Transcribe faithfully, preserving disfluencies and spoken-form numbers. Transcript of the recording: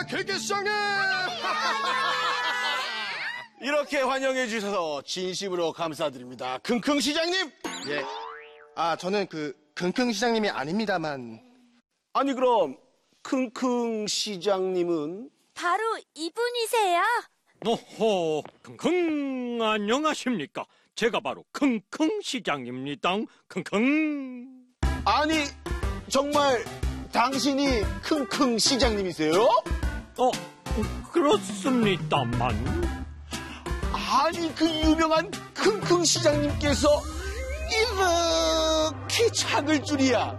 긁기 시장님! 이렇게 환영해 주셔서 진심으로 감사드립니다. 킁킁 시장님! 예. 아, 저는 그, 킁킁 시장님이 아닙니다만. 아니, 그럼, 킁킁 시장님은? 바로 이분이세요? 오호, 킁킁 안녕하십니까? 제가 바로 킁킁 시장입니다. 킁킁. 아니, 정말 당신이 킁킁 시장님이세요? 어, 그렇습니다만. 아니, 그 유명한 킁킁 시장님께서 이렇게 작을 줄이야.